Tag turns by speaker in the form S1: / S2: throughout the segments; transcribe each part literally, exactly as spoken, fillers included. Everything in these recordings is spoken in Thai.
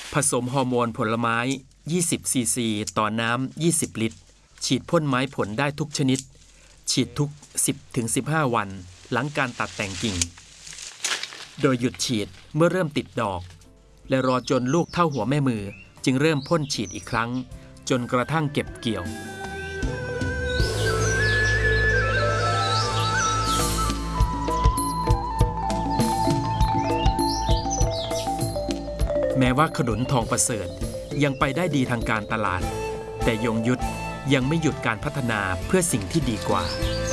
S1: ผสมฮอร์โมนผลไม้ยี่สิบซีซีต่อน้ำยี่สิบลิตรฉีดพ่นไม้ผลได้ทุกชนิดฉีดทุก สิบถึงสิบห้า วันหลังการตัดแต่งกิ่งโดยหยุดฉีดเมื่อเริ่มติดดอกและรอจนลูกเท่าหัวแม่มือจึงเริ่มพ่นฉีดอีกครั้งจนกระทั่งเก็บเกี่ยวแม้ว่าขนุนทองประเสริฐยังไปได้ดีทางการตลาดแต่ยงยุทธยังไม่หยุดการพัฒนาเพื่อสิ่งที่ดีกว่า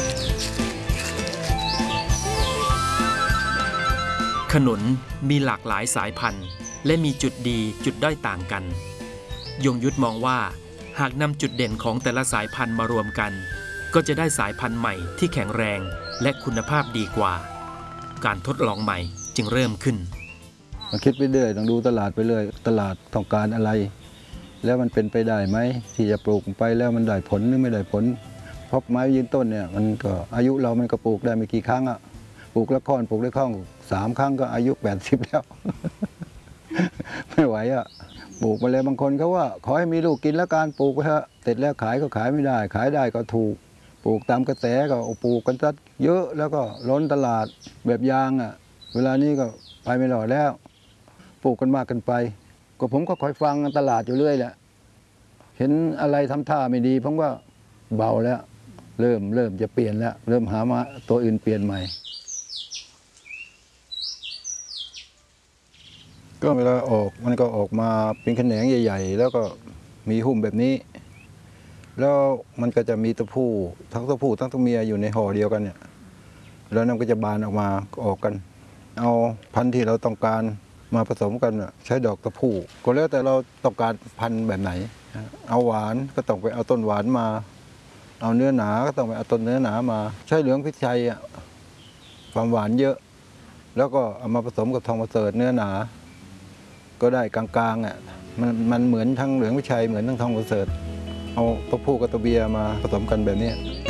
S1: ขนุนมีหลากหลายสายพันธุ์และมีจุดดีจุดด้อยต่างกันยงยุทธมองว่าหากนำจุดเด่นของแต่ละสายพันธุ์มารวมกันก็จะได้สายพันธุ์ใหม่ที่แข็งแรงและคุณภาพดีกว่าการทดลองใหม่จึงเริ่มขึ้น
S2: มาคิดไปเรื่อยต้องดูตลาดไปเรื่อยตลาดต้องการอะไรแล้วมันเป็นไปได้ไหมที่จะปลูกไปแล้วมันได้ผลหรือไม่ได้ผลเพราะไม้ยืนต้นเนี่ยมันก็อายุเรามันก็ปลูกได้ไม่กี่ครั้งอะปลูกละค่อนปลูกได้ข้องสามครั้งก็อายุแปดสิบแล้ว ไม่ไหวอะปลูกมาเลยบางคนเขาว่าขอให้มีลูกกินแล้วการปลูกไปเถอะเสร็จแล้วขายก็ขายไม่ได้ขายได้ก็ถูกปลูกตามกระแสก็ปลูกกันซะเยอะแล้วก็ล้นตลาดแบบยางอะเวลานี้ก็ไปไม่รอดแล้วปลูกกันมากกันไปก็ผมก็คอยฟังตลาดอยู่เรื่อยแหละเห็นอะไรทำท่าไม่ดีผมก็เบาแล้วเริ่มเริ่มจะเปลี่ยนแล้วเริ่มหามาตัวอื่นเปลี่ยนใหม่ก็เวลาออกมันก็ออกมาเป็นแขนงใหญ่ๆแล้วก็มีหุ้มแบบนี้แล้วมันก็จะมีตัวผู้ทั้งตัวผู้ทั้งตัวเมียอยู่ในห่อเดียวกันเนี่ยแล้วนั่นก็จะบานออกมาออกกันเอาพันธุ์ที่เราต้องการมาผสมกันใช้ดอกตัวผู้ก็แล้วแต่เราต้องการพันธุ์แบบไหนเอาหวานก็ต้องไปเอาต้นหวานมาเอาเนื้อหนาก็ต้องไปเอาต้นเนื้อหนามาใช้เหลืองพิชัยอ่ะความหวานเยอะแล้วก็เอามาผสมกับทองประเสริฐเนื้อหนาก็ได้กลางๆอ่ะมันมันเหมือนทั้งเหลืองพิชัยเหมือนทั้งทองประเสริฐเอาตัวผู้กับตัวเมียมาผสมกันแบบนี้